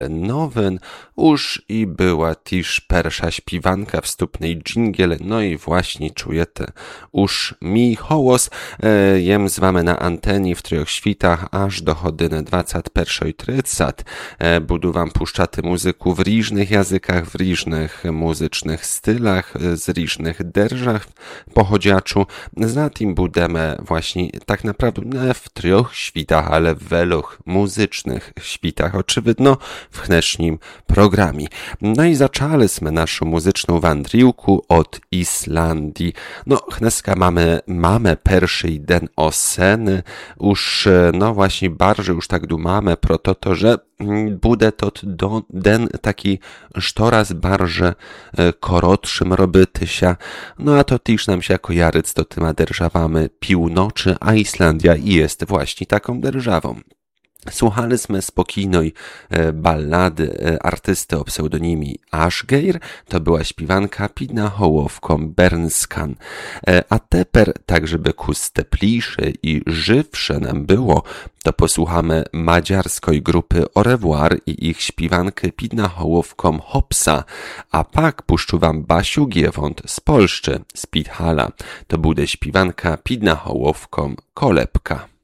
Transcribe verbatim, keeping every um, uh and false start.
Nowyn, už i była też pierwsza śpiwanka wstupnej dżingiel, no i właśnie czujecie už mi hołos, e, jem z wami na antenie w Troch Świtach aż do godziny dwudziestej pierwszej trzydzieści. E, budu wam puszczaty muzyku w różnych językach, w różnych muzycznych stylach, z różnych derżach pochodziaczu. Za tym budemy właśnie tak naprawdę nie w Troch Świtach, ale w wielu muzycznych świtach, oczywiście w dnešním programie. No i zaczęliśmy naszą muzyczną wandriłkę od Islandii. No, dneska mamy, mamy pierwszy den oseny, już, no właśnie, bardziej już tak dumamy pro to, to że bude to do, den taki sztoraz barże korotszym robyty się. No a to też nam się jako jaryc do tyma derżawamy północy, a Islandia jest właśnie taką derżawą. Słuchaliśmy spokojnej e, ballady e, artysty o pseudonimie Ashgeir, to była śpiwanka Pidna Hołowką Bernskan. E, a teper, tak żeby ku steplisze i żywsze nam było, to posłuchamy madziarskiej grupy Au revoir i ich śpiwankę Pidna Hołowką Hopsa, a pak puszczu wam Basiu Giewont z Polszczy, z Pidhala. To bude śpiwanka Pidna Hołowką Kolebka.